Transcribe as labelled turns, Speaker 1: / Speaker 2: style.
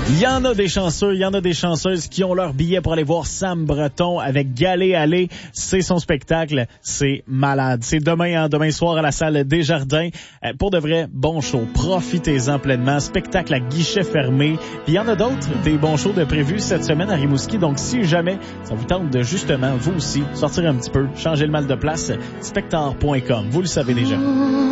Speaker 1: Il y en a des chanceux, il y en a des chanceuses qui ont leur billet pour aller voir Sam Breton avec Galet Aller. C'est son spectacle, c'est malade. C'est demain soir à la salle Desjardins. Pour de vrai, bon show. Profitez-en pleinement. Spectacle à guichet fermé. Puis il y en a d'autres, des bons shows de prévus cette semaine à Rimouski. Donc si jamais ça vous tente de justement, vous aussi, sortir un petit peu, changer le mal de place, spectator.com. Vous le savez déjà.